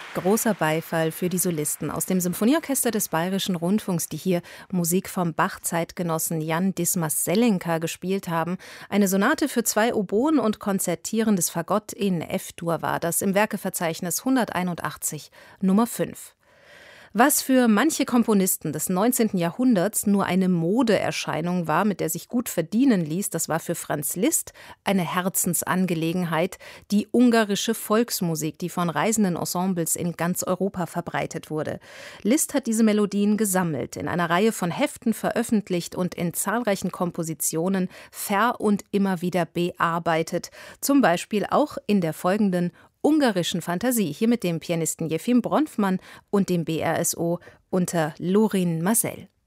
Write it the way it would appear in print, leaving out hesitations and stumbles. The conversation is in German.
Großer Beifall für die Solisten aus dem Symphonieorchester des Bayerischen Rundfunks, die hier Musik vom Bach-Zeitgenossen Jan Dismas Zelenka gespielt haben. Eine Sonate für 2 Oboen und konzertierendes Fagott in F-Dur war das im Werkeverzeichnis 181, Nummer 5. Was für manche Komponisten des 19. Jahrhunderts nur eine Modeerscheinung war, mit der sich gut verdienen ließ, das war für Franz Liszt eine Herzensangelegenheit, die ungarische Volksmusik, die von reisenden Ensembles in ganz Europa verbreitet wurde. Liszt hat diese Melodien gesammelt, in einer Reihe von Heften veröffentlicht und in zahlreichen Kompositionen und immer wieder bearbeitet, zum Beispiel auch in der folgenden ungarischen Fantasie, hier mit dem Pianisten Jefim Bronfman und dem BRSO unter Lorin Maazel.